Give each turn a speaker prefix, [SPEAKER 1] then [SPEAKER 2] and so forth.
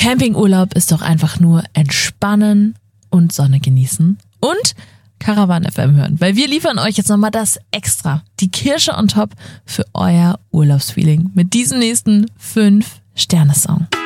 [SPEAKER 1] Campingurlaub ist doch einfach nur entspannen und Sonne genießen und Caravan FM hören, weil wir liefern euch jetzt nochmal das Extra, die Kirsche on top für euer Urlaubsfeeling mit diesem nächsten 5-Sterne-Song.